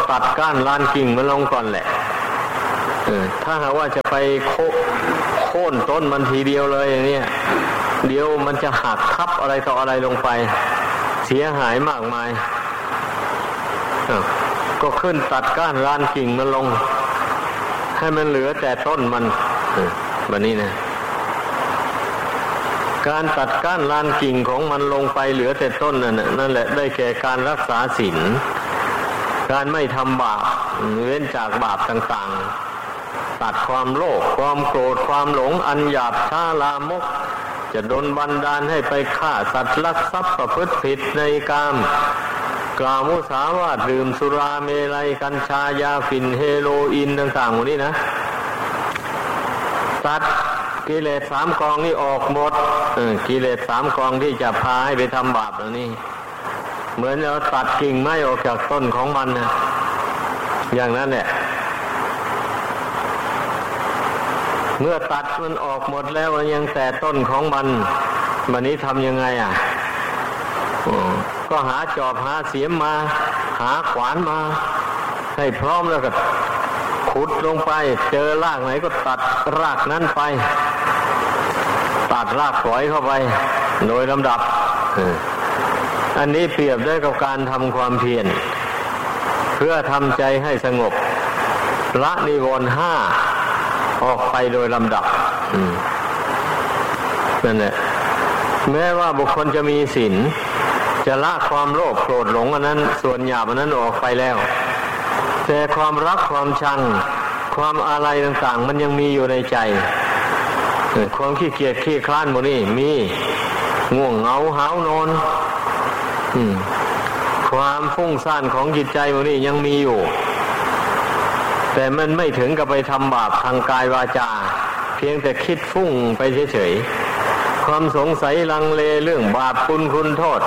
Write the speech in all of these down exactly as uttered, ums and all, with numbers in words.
ตัดก้านลานกิ่งมันลงก่อนแหละถ้าหากว่าจะไปโค่โค่นต้นมันทีเดียวเลยอย่างนี้เดี๋ยวมันจะหักทับอะไรต่ออะไรลงไปเสียหายมากมายก็ขึ้นตัดก้านลานกิ่งมันลงให้มันเหลือแต่ต้นมันแบบนี้นะการตัดก้านลานกิ่งของมันลงไปเหลือแต่ต้นนั่นน่ะนั่นแหละได้แก่การรักษาศีลการไม่ทำบาปเว้นจากบาปต่างๆตัดความโลภความโกรธความหลงอันหยาบช้าลามกจะดลบันดาลให้ไปฆ่าสัตว์ลักทรัพย์ประพฤติผิดในกามกล่าวมุสาวาทดื่มสุราเมลัยกัญชายาฝิ่นเฮโรอีนต่างๆพวกนี้นะตัดกิเลสสามกองนี่ออกหมดกิเลสสามกองที่จะพาให้ไปทำบาปเหล่านี้เหมือนเราตัดกิ่งไม้ออกจากต้นของมันนะอย่างนั้นแหละเมื่อตัดมันออกหมดแล้วยังแต่ต้นของมันวันนี้ทำยังไงอ่ะก็หาจอบหาเสียมมาหาขวานมาให้พร้อมแล้วก็ขุดลงไปเจอรากไหนก็ตัดรากนั้นไปตัดรากฝอยเข้าไปโดยลำดับอันนี้เปรียบได้กับการทำความเพียรเพื่อทำใจให้สงบละนิวรณ์ห้าออกไปโดยลำดับนั่นแหละแม้ว่าบุคคลจะมีศีลจะละความโลภโกรธหลงอันนั้นส่วนหยาบอันนั้นออกไปแล้วแต่ความรักความชังความอาลัยต่างๆมันยังมีอยู่ในใจความขี้เกียจขี้คร้านหมดนี่มีง่วงเหงาหาวนอนความฟุ้งซ่านของจิตใจหมดนี่ยังมีอยู่แต่มันไม่ถึงกับไปทำบาปทางกายวาจาเพียงแต่คิดฟุ้งไปเฉยๆความสงสัยลังเลเรื่องบาปคุณคุณโทษ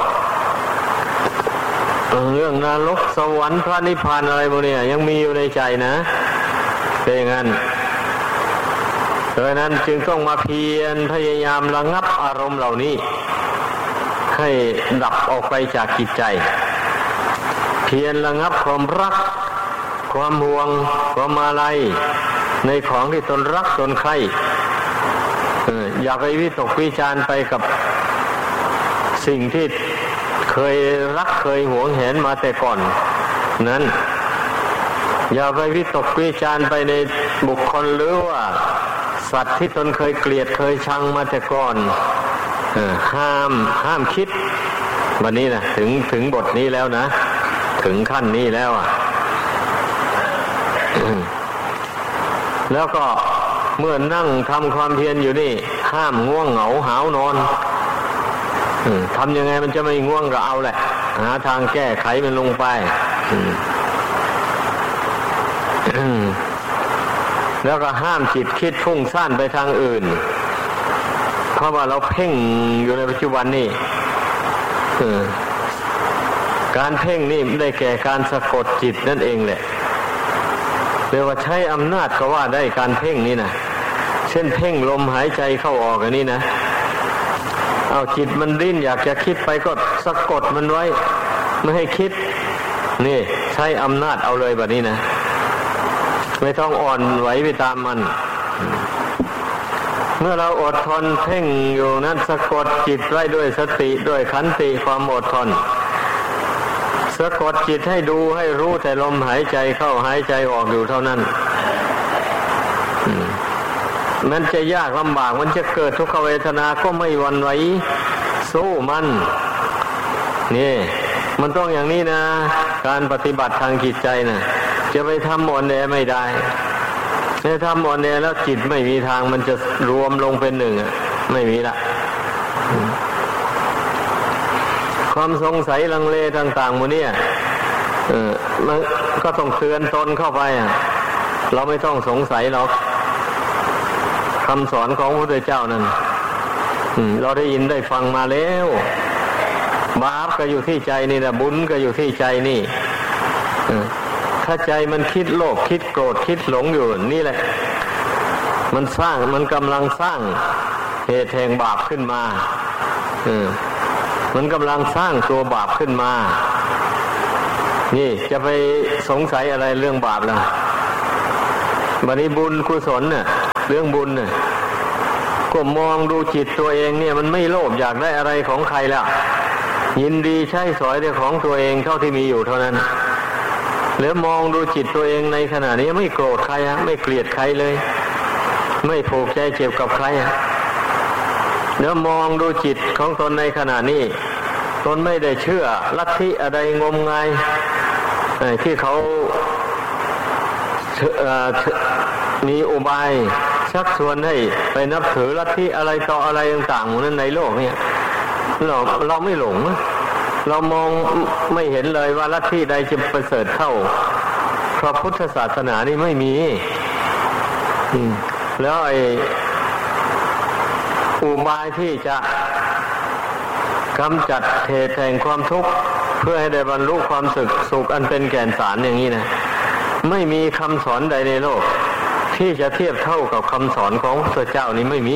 เรื่องนรกสวรรค์พระนิพพานอะไรพวกนี้ยังมีอยู่ในใจนะเป็นอย่างนั้นดังนั้นจึงต้องมาเพียรพยายามระงับอารมณ์เหล่านี้ให้ดับออกไปจากจิตใจเพียรระงับความรักความห่วงความอาลัยในของที่ตนรักตนใคร่อย่าไปวิตกวิจารไปกับสิ่งที่เคยรักเคยหวงแหนมาแต่ก่อนนั้นอย่าไปวิตกวิจารไปในบุคคลหรือว่าสัตว์ที่ตนเคยเกลียดเคยชังมาแต่ก่อนห้ามห้ามคิดวันนี้นะถึงถึงบทนี้แล้วนะถึงขั้นนี้แล้วอ่ะแล้วก็เมื่อนั่งทำความเพียรอยู่นี่ห้ามง่วงเหงาหาวนอนทำยังไงมันจะไม่ง่วงก็เอาแหละหาทางแก้ไขมันลงไปแล้วก็ห้ามจิตคิดฟุ้งซ่านไปทางอื่นเพราะว่าเราเพ่งอยู่ในปัจจุบันนี่การเพ่งนี่ได้แก่การสะกดจิตนั่นเองแหละเรียกว่าใช้อำนาจก็ว่าได้การเพ่งนี่นะเช่นเพ่งลมหายใจเข้าออกอันนี้นะเอาจิตมันดิ้นอยากจะคิดไปก็สะกดมันไว้ไม่ให้คิดนี่ใช้อำนาจเอาเลยแบบนี้นะไม่ต้องอ่อนไหวไปตามมันเมื่อเราอดทนเพ่งอยู่นั้นสะกดจิตไว้ด้วยสติด้วยขันติความอดทนสะกดจิตให้ดูให้รู้แต่ลมหายใจเข้าหายใจออกอยู่เท่านั้นมันจะยากลำบากมันจะเกิดทุกขเวทนาก็ไม่หวั่นไหวสู้มันนี่มันต้องอย่างนี้นะการปฏิบัติทางจิตใจนะจะไปทำอ่อนแอไม่ได้ถ้าทำอ่อนแอแล้วจิตไม่มีทางมันจะรวมลงเป็นหนึ่งไม่มีละความสงสัยลังเลต่างๆหมดเนี่ยเออมันก็ต้องเตือนตนเข้าไปอ่ะเราไม่ต้องสงสัยหรอกคำสอนของพระพุทธเจ้านั้นเราได้ยินได้ฟังมาแล้วบาปก็อยู่ที่ใจนี่นะบุญก็อยู่ที่ใจนี่ถ้าใจมันคิดโลภคิดโกรธคิดหลงอยู่นี่แหละมันสร้างมันกำลังสร้างเหตุแห่งบาปขึ้นมามันกำลังสร้างตัวบาปขึ้นมานี่จะไปสงสัยอะไรเรื่องบาปล่ะบัดนี้บุญกุศลเนี่ยเรื่องบุญเนี่ยก็มองดูจิตตัวเองเนี่ยมันไม่โลภอยากได้อะไรของใครแล้วยินดีใช้สอยแต่ของตัวเองเท่าที่มีอยู่เท่านั้นแล้วมองดูจิตตัวเองในขณะนี้ไม่โกรธใครฮะไม่เกลียดใครเลยไม่ผูกใจเจ็บกับใครฮะแล้วมองดูจิตของตนในขณะนี้ตนไม่ได้เชื่อลัทธิอะไรงมงายที่เขามีอุบายชักชวนให้ไปนับถือลัทธิอะไรต่ออะไรต่างๆนั้นในโลกเนี่ยเราเราไม่หลงเรามองไม่เห็นเลยว่าลัทธิใดจะประเสริฐเท่าพระพุทธศาสนานี่ไม่มีแล้วไอ้อุบายที่จะกำจัดเหตุแห่งความทุกข์เพื่อให้ได้บรรลุความสุขสุขอันเป็นแก่นสารอย่างนี้นะไม่มีคำสอนใดในโลกที่จะเทียบเท่ากับคำสอนของพระเจ้านี้ไม่มี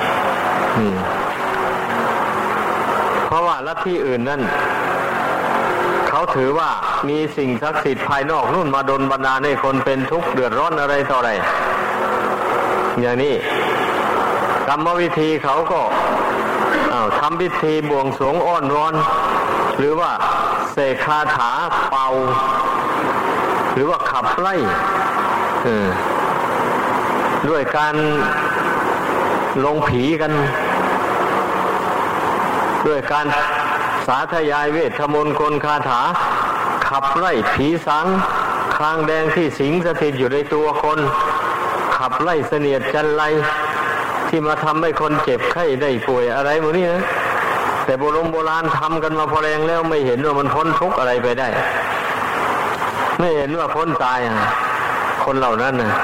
เพราะว่าลัทธิอื่นนั่นเขาถือว่ามีสิ่งศักดิ์สิทธิ์ภายนอกนู่นมาดลบันดาลให้คนเป็นทุกข์เดือดร้อนอะไรต่ออะไรอย่างนี้กรรมวิธีเขาก็ทำพิธีบวงสรวงอ้อนวอนหรือว่าเสกคาถาเป่าหรือว่าขับไล่ด้วยการลงผีกันด้วยการสาธยายเวทมนต์กลคาถาขับไล่ผีสางคางแดงที่สิงสถิตอยู่ในตัวคนขับไล่เสนียดจันไรที่มาทำให้คนเจ็บไข้ได้ป่วยอะไรหมดนี่นะแต่โบราณโบราณทำกันมาพอแรงแล้วไม่เห็นว่ามันพ้นทุกข์อะไรไปได้ไม่เห็นว่าพ้นตายอ่ะคนเหล่านั้นนะ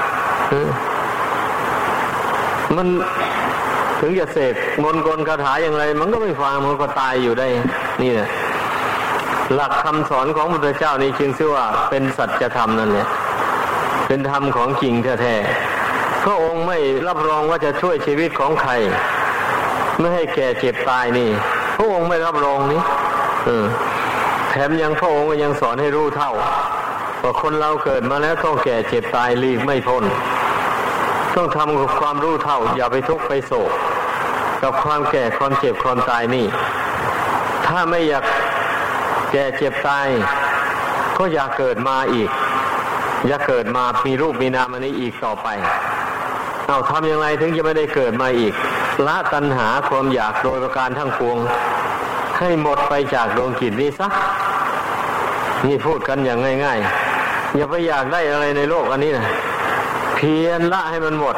มันถึงจะเสกมนต์กลคาถาอย่างไรมันก็ไม่ฟังมันก็ตายอยู่ได้นี่แหละหลักคำสอนของพระพุทธเจ้านี่จึงชื่อว่าเป็นสัจธรรมนั่นแหละเป็นธรรมของจริงแท้ๆพระองค์ไม่รับรองว่าจะช่วยชีวิตของใครไม่ให้แก่เจ็บตายนี่พระองค์ไม่รับรองนี่เออแถมยังพระองค์ก็ยังสอนให้รู้เท่าว่าคนเราเกิดมาแล้วต้องแก่เจ็บตายหลีกไม่พ้นต้องทำกับความรู้เท่าอย่าไปทุกข์ไปโศกกับความแก่ความเจ็บความตายนี่ถ้าไม่อยากแก่เจ็บตายก็อย่าเกิดมาอีกอย่าเกิดมามีรูปมีนามอันนี้อีกต่อไปเอาทำอย่างไรถึงจะไม่ได้เกิดมาอีกละตัณหาความอยากโดยประการทั้งปวงให้หมดไปจากดวงจิตนี้ซะนี่พูดกันอย่างง่ายๆอย่าไปอยากได้อะไรในโลกอันนี้นะเพียรละให้มันหมด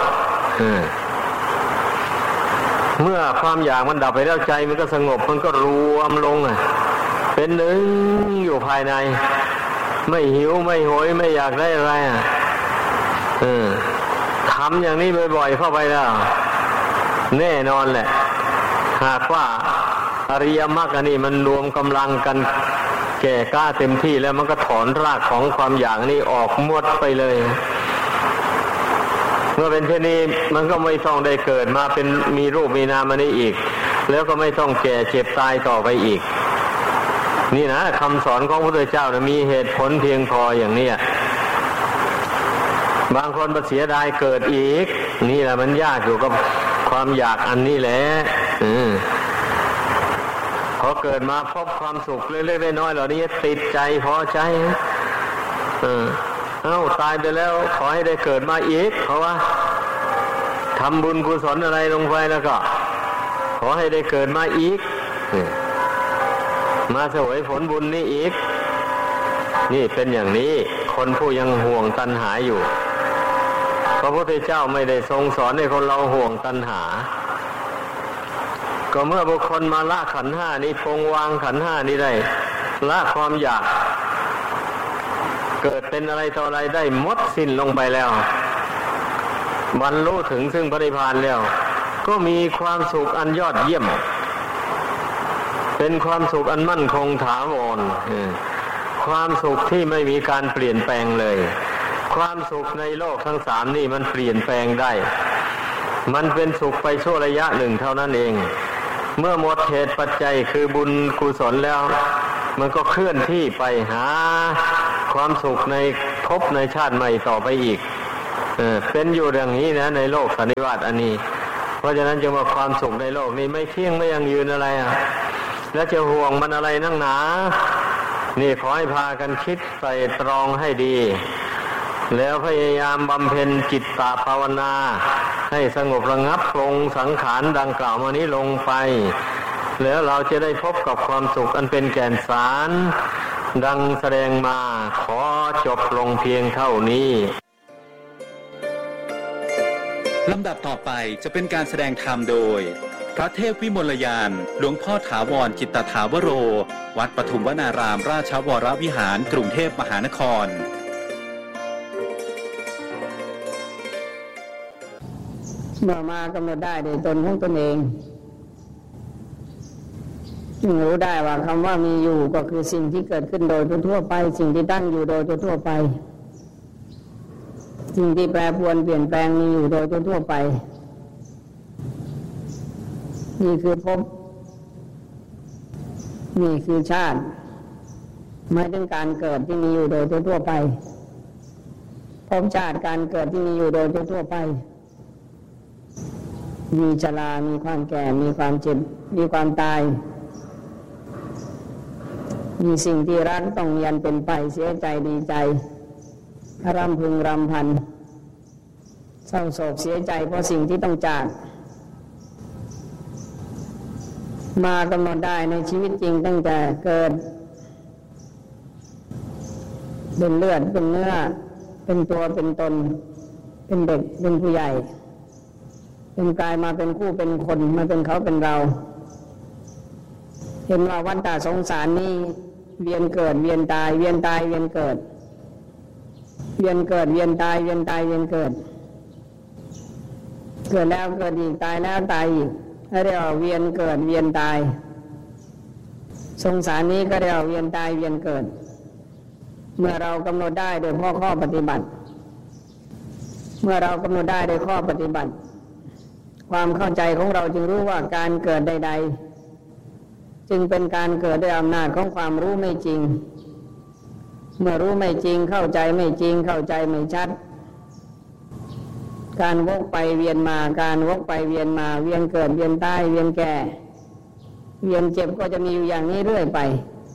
เมื่อความอยากมันดับไปแล้วใจมันก็สงบมันก็รวมลงอ่ะเป็นหนึ่งอยู่ภายในไม่หิวไม่โหยไม่อยากได้อะไรอ่ะทำอย่างนี้บ่อยๆเข้าไปแล้วแน่นอนแหละหากว่าอริยมรรคอันนี้มันรวมกำลังกันแก่กล้าเต็มที่แล้วมันก็ถอนรากของความอยากนี้ออกหมดไปเลยเมื่อเป็นเช่นนี้มันก็ไม่ต้องได้เกิดมาเป็นมีรูปมีนามอันนี้อีกแล้วก็ไม่ต้องแก่เจ็บตายต่อไปอีกนี่นะคำสอนของพระพุทธเจ้านะมีเหตุผลเพียงพออย่างนี้บางคนเสียดายเกิดอีกนี่แหละมันยากอยู่กับความอยากอันนี้แหละพอเกิดมาพบความสุขเล็กๆน้อยๆเหล่านี้ติดใจพอใจเออเอ้าตายไปแล้วขอให้ได้เกิดมาอีกเพราะว่าทำบุญกุศลอะไรลงไปแล้วก็ขอให้ได้เกิดมาอีกมาเสวยผลบุญนี้อีกนี่เป็นอย่างนี้คนผู้ยังห่วงตัณหาอยู่พระพุทธเจ้าไม่ได้ทรงสอนให้คนเราห่วงตัณหาก็เมื่อบุคคลมาละขันธ์ห้านี้ปรงวางขันธ์ห้านี้ได้ละความอยากเกิดเป็นอะไรต่ออะไรได้หมดสิ้นลงไปแล้วบรรลุถึงซึ่งพระนิพพานแล้วก็มีความสุขอันยอดเยี่ยมเป็นความสุขอันมั่นคงถาวรความสุขที่ไม่มีการเปลี่ยนแปลงเลยความสุขในโลกทั้งสามนี่มันเปลี่ยนแปลงได้มันเป็นสุขไปชั่วระยะหนึ่งเท่านั้นเองเมื่อหมดเหตุปัจจัยคือบุญกุศลแล้วมันก็เคลื่อนที่ไปหาความสุขในภพในชาติใหม่ต่อไปอีกเออเป็นอยู่อย่างนี้นะในโลกสันนิวาตอันนี้เพราะฉะนั้นจึงว่าความสุขในโลกนี้ไม่เที่ยงไม่ยั่งยืนอะไรอ่ะแล้วจะห่วงมันอะไรนั่งหนานี่ขอให้พากันคิดใส่ตรองให้ดีแล้วพยายามบำเพ็ญจิตตภาวนาให้สงบระงับปรงสังขารดังกล่าวมานี้ลงไปแล้วเราจะได้พบกับความสุขอันเป็นแก่นสารดังแสดงมาขอจบลงเพียงเท่านี้ลำดับต่อไปจะเป็นการแสดงธรรมโดยพระเทพวิมลยานหลวงพ่อถาวรจิตตถาวโรวัดปทุมวนารามราชวรวิหารกรุงเทพมหานครเมื่อมากำหนดได้โดยตนของตนเองจึงรู้ได้ว่าคำว่ามีอยู่ก็คือสิ่งที่เกิดขึ้นโดยทั่วไปสิ่งที่ตั้งอยู่โดยทั่วไปสิ่งที่แปรปรวนเปลี่ยนแปลงมีอยู่โดยทั่วไปนี่คือภพนี่คือชาติหมายถึงการเกิดที่มีอยู่โดยทั่วไปภพชาติการเกิดที่มีอยู่โดยทั่วไปมีชรามีความแก่มีความเจ็บมีความตายมีสิ่งที่รักต้องยันเป็นไปเสียใจดีใจรำพึงรำพันเศร้าโศกเสียใจเพราะสิ่งที่ต้องจากมากำหนดได้ในชีวิตจริงตั้งแต่เกิดเป็นเลือดเป็นเนื้อเป็นตัวเป็นตนเป็นเด็กเป็นผู้ใหญ่เป็นกายมาเป็นคู่เป็นคนมาเป็นเขาเป็นเราเห็นว่าวัฏฏะสงสารนี้เวียนเกิดเวียนตายเวียนตายเวียนเกิดเวียนเกิดเวียนตายเวียนตายเวียนเกิดเกิดแล้วเกิดอีกตายแล้วตายอีกเรียกว่าเวียนเกิดเวียนตายสงสารนี้ก็เรียกว่าเวียนตายเวียนเกิดเมื่อเรากำหนดได้โดยข้อข้อปฏิบัติเมื่อเรากำหนดได้โดยข้อปฏิบัติความเข้าใจของเราจึงรู้ว่าการเกิดใดๆจึงเป็นการเกิดด้วยอำนาจของความรู้ไม่จริงเมื่อรู้ไม่จริงเข้าใจไม่จริงเข้าใจไม่ชัดการวกไปเวียนมาการวกไปเวียนมาเวียนเกิดเวียนตายเวียนแก่เวียนเจ็บก็จะมีอยู่อย่างนี้เรื่อยไป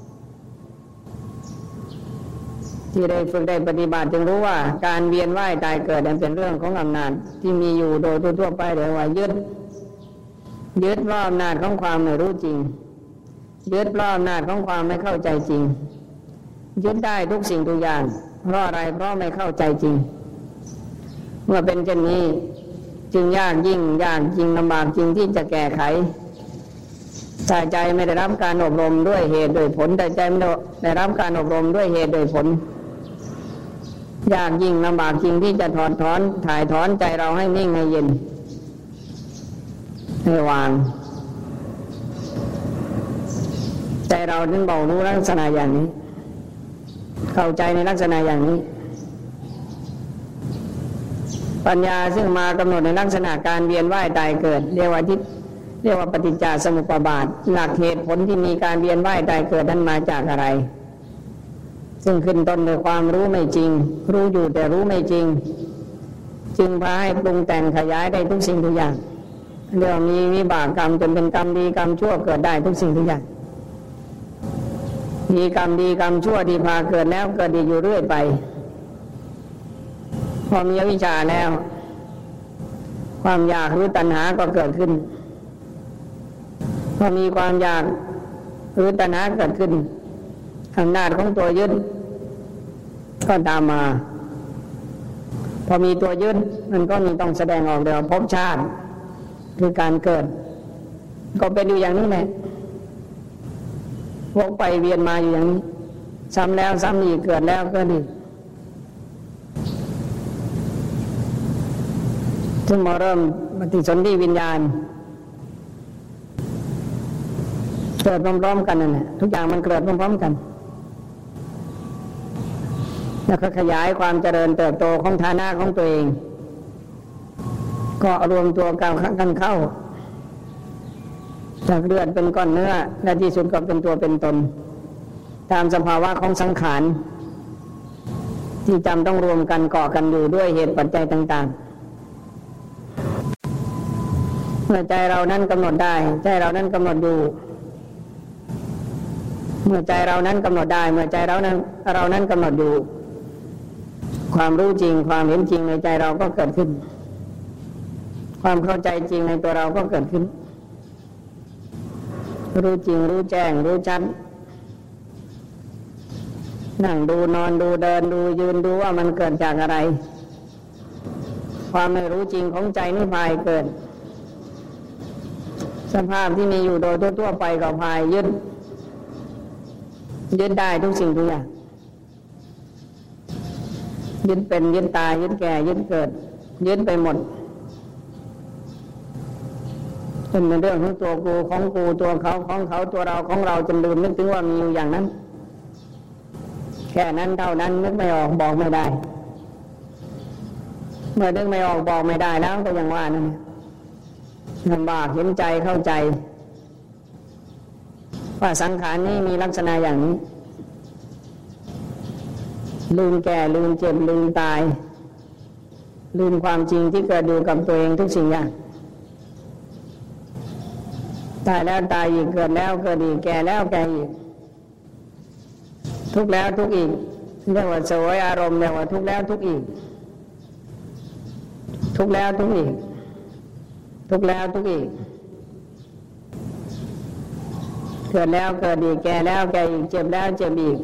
ที่ได้ฝึกได้ปฏิบัติจึงรู้ว่าการเวียนว่ายตายเกิดนั้นเป็นเรื่องของอำนาจที่มีอยู่โดยทั่วๆไปเรียกว่ายึดยึดเพราะอำนาจของความไม่รู้จริงยึดเพราะอำนาจของความไม่เข้าใจจริงยึดได้ทุกสิ่งทุกอย่างเพราะอะไรเพราะไม่เข้าใจจริงเมื่อเป็นเช่นนี้จึงยากยิ่งยากจริงลำบากจริงที่จะแก้ไขถ้าใจไม่ได้รับการอบรมด้วยเหตุโดยผลแต่ใจไม่ได้รับการอบรมด้วยเหตุโดยผลยากยิ่งลำบากจริงที่จะถอดถอนถ่ายถอนใจเราให้นิ่งให้เย็นให้วางใจเราถึงเบารู้ลักษณะอย่างนี้เข้าใจในลักษณะอย่างนี้ปัญญาซึ่งมากำหนดในลักษณะการเวียนว่ายตายเกิดเรียกว่าทิฏเรียกว่าปฏิจจสมุปบาทหลักเหตุผลที่มีการเวียนว่ายตายเกิดนั้นมาจากอะไรซึ่งขึ้นต้นด้วยความรู้ไม่จริงรู้อยู่แต่รู้ไม่จริงจึงพาให้ปรุงแต่งขยายได้ทุกสิ่งทุกอย่างเรียกว่ามีวิบากกรรมจนเป็นกรรมดีกรรมชั่วเกิดได้ทุกสิ่งทุกอย่างมีกรรมดีกรรมชั่วที่พาเกิดแล้วเกิดอีกอยู่เรื่อยไปพอมีอวิชชาแล้วความอยากหรือตัณหาก็เกิดขึ้นพอมีความอยากหรือตัณหาเกิดขึ้นอำนาจของตัวยึดก็ตามมาพอมีตัวยึดมันก็มีต้องแสดงออกเดี๋ยวภพชาติคือการเกิดก็เป็นอยู่อย่างนี้แหละวกไปเวียนมาอยู่อย่างนี้ซ้ำแล้วซ้ำอีกเกิดแล้วเกิดอีกถึงมาเริ่มปฏิสนธิวิญญาณเกิดพร้อมๆกันนั่นแหละทุกอย่างมันเกิดพร้อมๆกันแล้วก็ขยายความเจริญเติบโตของฐานะของตัวเองก็รวมตัวกันเข้าจากเลือดเป็นก้อนเนื้อและที่สุดก็เป็นตัวเป็นตนตามสภาวะของสังขารที่จำต้องรวมกันเกาะกันอยู่ด้วยเหตุปัจจัยต่างๆเมื่อใจเรานั้นกำหนดได้ใจเรานั้นกำหนดอยู่เมื่อใจเรานั้นกำหนดได้เมื่อใจเรานั้นเรานั้นกำหนดอยู่ความรู้จริงความเห็นจริงในใจเราก็เกิดขึ้นความเข้าใจจริงในตัวเราก็เกิดขึ้นรู้จริงรู้แจ้งรู้ชัดนั่งดูนอนดูเดินดูยืนดูว่ามันเกิดจากอะไรความไม่รู้จริงของใจนี่พายเกิดสภาพที่มีอยู่โดยทั่วๆไปก็พายยึดยึดได้ทุกสิ่งทุกอย่างยึดเป็นยึดตายยึดแก่ยึดเกิดยึดไปหมดจนเป็นเรื่องของตัวกูของกูตัวเขาของเขาตัวเราของเราจนลืมนึกถึงว่ามีอยู่อย่างนั้นแค่นั้นเท่านั้นนึกไม่ออกบอกไม่ได้เมื่อนึกไม่ออกบอกไม่ได้แล้วก็ยังว่านั่นลำบากเห็นใจเข้าใจว่าสังขารนี้มีลักษณะอย่างนี้ลืมแก่ลืมเจ็บลืมตายลืมความจริงที่เกิดอยู่กับตัวเองทุกสิ่งอย่างตายแล้วตายอีกเกิดแล้วเกิดอีกแก่แล้วแก่อีกทุกข์แล้วทุกข์อีกเรียกว่าเสวยอารมณ์เรียกว่าทุกข์แล้วทุกข์อีกทุกข์แล้วทุกข์อีกทุกข์แล้วทุกข์อีกเกิดแล้วเกิดอีกแก่แล้วแก่อีกเจ็บแล้วเจ็บอีก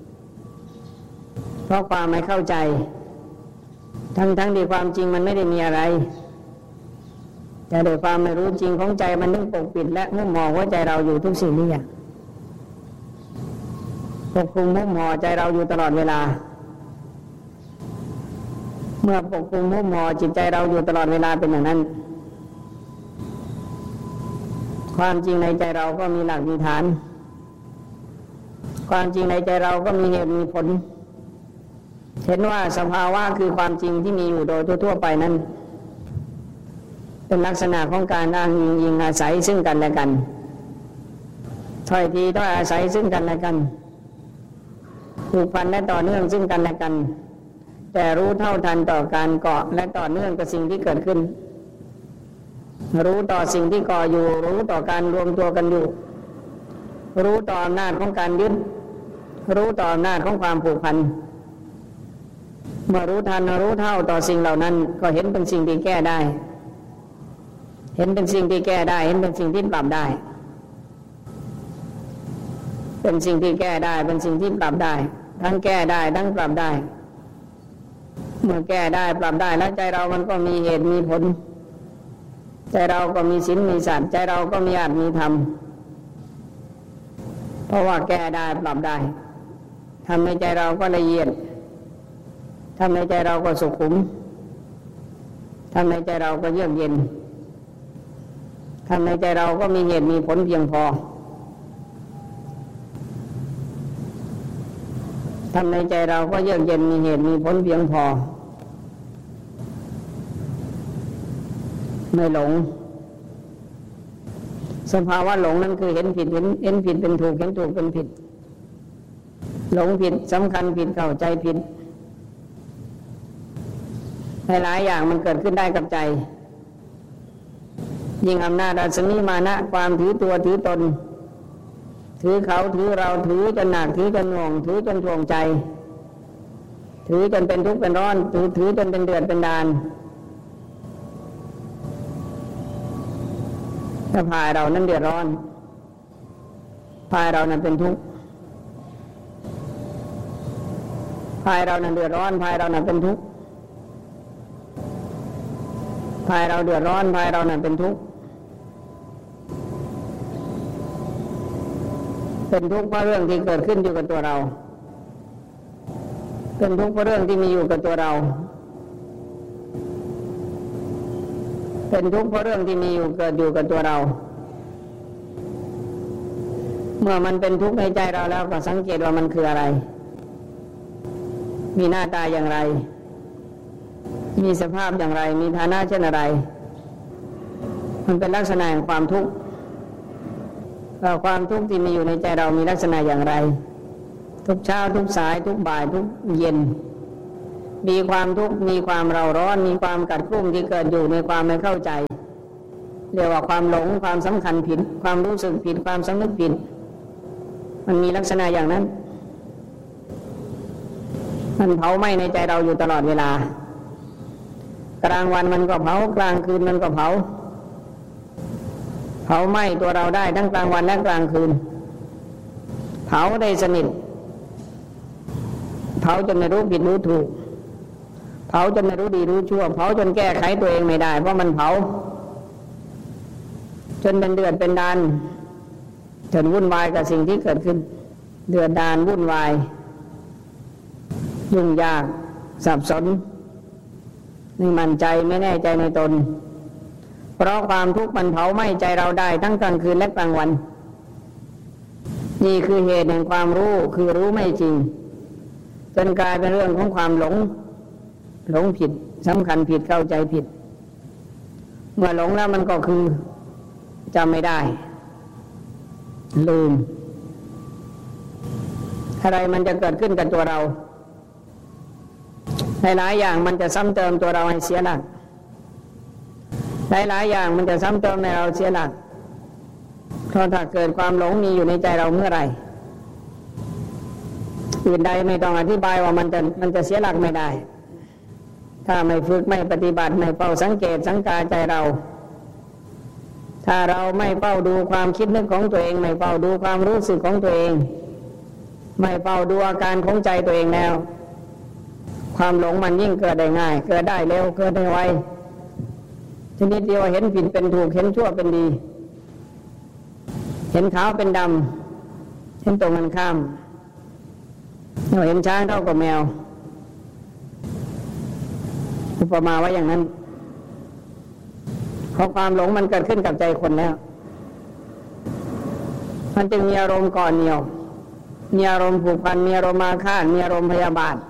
เพราะความไม่เข้าใจทั้งทั้งที่ความจริงมันไม่ได้มีอะไรแต่โดยความไม่รู้จริงของใจมันนึกปกปิดและมุ่งมองว่าใจเราอยู่ทุกสิ่งทุกอย่างปกคลุมมุ่งมองใจเราอยู่ตลอดเวลาเมื่อปกคลุมมุ่งมองจิตใจเราอยู่ตลอดเวลาเป็นอย่างนั้นความจริงในใจเราก็มีหลักมีฐานความจริงในใจเราก็มีเหตุมีผลเห็นว่าสภาวะคือความจริงที่มีอยู่โดยทั่วๆไปนั้นเป็นลักษณะของการอ้างอิงอิงอาศัยซึ่งกันและกันถ้อยทีถ้อยอาศัยซึ่งกันและกันผูกพันและต่อเนื่องซึ่งกันและกันแต่รู้เท่าทันต่อการเกาะและต่อเนื่องกับสิ่งที่เกิดขึ้นรู้ต่อสิ่งที่ก่ออยู่รู้ต่อการรวมตัวกันอยู่รู้ต่ออำนาจของการยึดรู้ต่ออำนาจของความผูกพันเมื่อรู้ทันรู้เท่าต่อสิ่งเหล่านั้นก็เห็นเป็นสิ่งที่แก้ได้เห็นเป็นสิ่งที่แก้ได้เห็นเป็นสิ่งที่ปรับได้เป็นสิ่งที่แก้ได้เป็นสิ่งที่ปรับได้ทั้งแก้ได้ทั้งปรับได้เมื่อแก้ได้ปรับได้แล้วใจเรามันก็มีเหตุมีผลใจเราก็มีศีลมีสัจใจเราก็มีอาจมีธรรมเพราะว่าแก้ได้ปรับได้ทำให้ใจเราก็ละเอียดทำให้ใจเราก็สุขุมทำให้ใจเราก็เยือกเย็นทำให้ใจเราก็มีเหตุมีผลเพียงพอทำในใจเราก็เยือกเย็นมีเหตุมีผลเพียงพอไม่หลงสภาวะหลงนั่นคือเห็นผิดเห็นเห็นผิดเป็นถูกเห็นถูกเป็นผิดหลงผิดสำคัญผิดเข้าใจผิดหลายอย่างมันเกิดขึ้นได้กับใจยิ่งอำนาจอาสมีมานะความถือตัวถือตนถือเขาถือเราถือจนหนักถือจนง่วงถือจนทวงใจถือจนเป็นทุกข์เป็นร้อนถือถือจนเป็นเดือดเป็นดาลถ้าพายเรานั้นเดือดร้อนพายเรานั้นเป็นทุกข์พายเรานั้นเดือดร้อนพายเรานั้นเป็นทุกข์พายเราเดือดร้อนพายเรานั้นเป็นทุกข์เป็นทุกข์เพราะเรื่องที่เกิดขึ้นอยู่กับตัวเราเป็นทุกข์เพราะเรื่องที่มีอยู่กับตัวเราเป็นทุกข์เพราะเรื่องที่มีอยู่เกิดอยู่กับตัวเราเมื่อมันเป็นทุกข์ในใจเราแล้วก็สังเกตว่ามันคืออะไรมีหน้าตาอย่างไรมีสภาพอย่างไรมีฐานะเช่นอะไรมันเป็นลักษณะแห่งความทุกข์เราความทุกข์ที่มีอยู่ในใจเรามีลักษณะอย่างไรทุกเช้าทุกสายทุกบ่ายทุกเย็นมีความทุกข์มีความเร่าร้อนมีความกัดกรุ่มที่เกิดอยู่ในความไม่เข้าใจเรียกว่าความหลงความสำคัญผิดความรู้สึกผิดความสำนึกผิดมันมีลักษณะอย่างนั้นมันเผาไหม้ในใจเราอยู่ตลอดเวลากลางวันมันก็เผากลางคืนมันก็เผาเผาไหม้ตัวเราได้ทั้งกลางวันและกลางคืนเผาได้สนิทเผาจนไม่รู้ผิดรู้ถูกเผาจนไม่รู้ดีรู้ชั่วเผาจนแก้ไขตัวเองไม่ได้เพราะมันเผาจนเป็นเดือดเป็นดานจนวุ่นวายกับสิ่งที่เกิดขึ้นเดือดดานวุ่นวายยุ่งยากสับสนไม่มั่นใจไม่แน่ใจในตนเพราะความทุกข์มันเผาไหม้ใจเราได้ทั้งกลางคืนและกลางวันนี่คือเหตุแห่งความรู้คือรู้ไม่จริงจนกลายเป็นเรื่องของความหลงหลงผิดสำคัญผิดเข้าใจผิดเมื่อหลงแล้วมันก็คือจำไม่ได้ลืมอะไรมันจะเกิดขึ้นกับตัวเราหลายๆอย่างมันจะซ้ำเติมตัวเราให้เสียหลักหลายๆอย่างมันจะซ้ำเติมในเราเสียหลักเพราะถ้าเกิดความหลงมีอยู่ในใจเราเมื่อไหร่อื่นใดไม่ต้องอธิบายว่ามันจะมันจะเสียหลักไม่ได้ถ้าไม่ฝึกไม่ปฏิบัติไม่เฝ้าสังเกตสังกาใจเราถ้าเราไม่เฝ้าดูความคิดนึกของตัวเองไม่เฝ้าดูความรู้สึกของตัวเองไม่เฝ้าดูอาการของใจตัวเองแล้วความหลงมันยิ่งเกิดได้ง่ายเกิดได้เร็วเกิดได้ไวชนิดเดียวเห็นผิดเป็นถูกเห็นชั่วเป็นดีเห็นขาวเป็นดำเห็นตรงกันข้ามเราเห็นช้างเท่ากับแมวอุปมาว่าอย่างนั้นพอความหลงมันเกิดขึ้นกับใจคนแล้วมันจึงมีอารมณ์ก่อนเหนี่ยวมีอารมณ์ผูกพันมีอารมณ์อาฆาตมีอารมณ์พยาบาท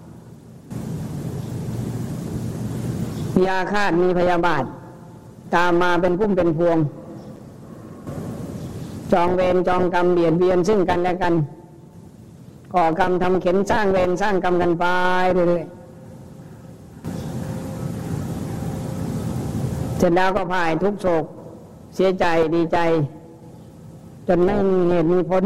มีอาฆาตมีพยาบาทตามมาเป็นพุ่มเป็นพวงจองเวรจองกรรมเบียดเบียนซึ่งกันและกันก่อกรรมทำเข็นสร้างเวรสร้างกรรมกันไปเรื่อยๆเสร็จแล้วก็พ่ายทุกโศกเสียใจดีใจจนไม่มีเหตุมีผล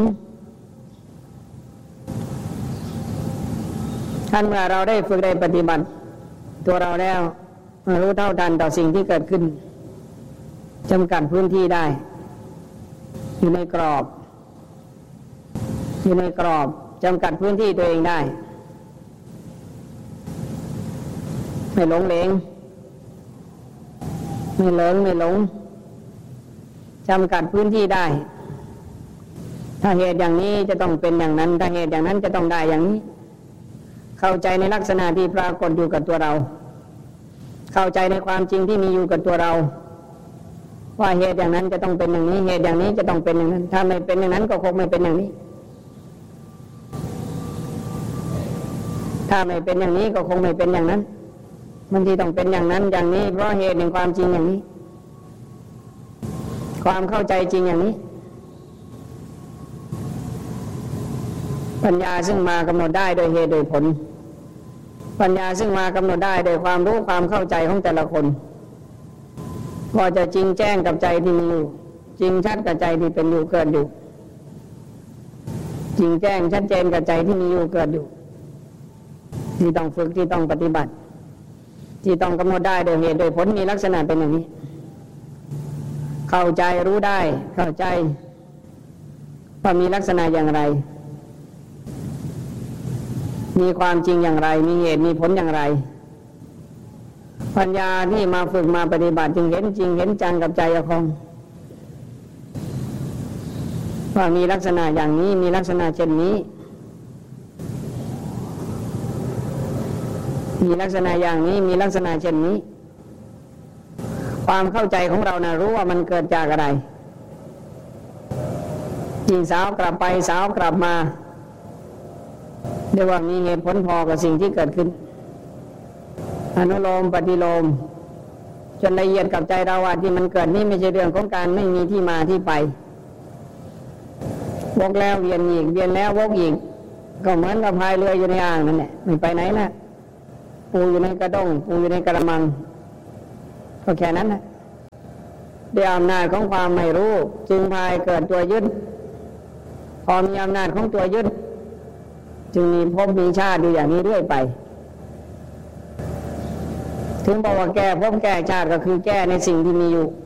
ท่านเมื่อเราได้ฝึกได้ปฏิบัติตัวเราแล้วรู้เท่าทันต่อสิ่งที่เกิดขึ้นจำกัดพื้นที่ได้อยู่ในกรอบอยู่ในกรอบจำกัดพื้นที่ตัวเองได้ไม่หลงเหลงไม่เลิงไม่หลงจำกัดพื้นที่ได้ถ้าเหตุอย่างนี้จะต้องเป็นอย่างนั้นถ้าเหตุอย่างนั้นจะต้องได้อย่างนี้เข้าใจในลักษณะที่ปรากฏอยู่กับตัวเราเข้าใจในความจริงที่มีอยู่กับตัวเราว่าเหตุอย่างนั้นจะต้องเป็นอย่างนี้เหตุอย่างนี้จะต้องเป็นอย่างนั้นถ้าไม่เป็นอย่างนั้นก็คงไม่เป็นอย่างนี้ถ้าไม่เป็นอย่างนี้ก็คงไม่เป็นอย่างนั้นมันที่ต้องเป็นอย่างนั้นอย่างนี้เพราะเหตุแห่งความจริงอย่างนี้ความเข้าใจจริงอย่างนี้ปัญญาซึ่งมากำหนดได้โดยเหตุโดยผลปัญญาซึ่งมากำหนดได้โดยความรู้ความเข้าใจของแต่ละคนว่าจะจริงแจ้งกับใจที่มีอยู่จริงชัดกับใจที่เป็นอยู่เกิดอยู่จริงแจ้งชัดเจนกับใจที่มีอยู่เกิดอยู่ที่ต้องฝึกที่ต้องปฏิบัติที่ต้องกำหนดได้โดยเหตุโดยผลมีลักษณะเป็นอย่างนี้เข้าใจรู้ได้เข้าใจว่ามีลักษณะอย่างไรมีความจริงอย่างไรมีเหตุมีผลอย่างไรปัญญาที่มาฝึกมาปฏิบัติจึงเห็นจริงเห็นจังกับใจของว่ามีลักษณะอย่างนี้มีลักษณะเช่นนี้มีลักษณะอย่างนี้มีลักษณะเช่นนี้ความเข้าใจของเรานะรู้ว่ามันเกิดจากอะไรจริงสาวกลับไปสาวกลับมาเรียกว่ามีเหตุผลพอกับสิ่งที่เกิดขึ้นอนุโลมปฏิโลมจนละเอียดกับใจเราว่าที่มันเกิดนี่ไม่ใช่เรื่องของการไม่มีที่มาที่ไปวกแล้วเวียนอีกเวียนแล้ววกอีกก็เหมือนกับพายเรืออยู่ในอ่างนั่นแหละไม่ไปไหนนะปูอยู่ในกระด้งปูอยู่ในกระมังก็แค่นั้นนะด้วยอำนาจของความไม่รู้จึงพาให้เกิดตัวยึดพอมีอำนาจของตัวยึดจึงมีภพมีชาติอยู่อย่างนี้เรื่อยไปถึงบอกว่าแก้ภพแก้ชาติก็คือแก้ในสิ่งที่มีอยู่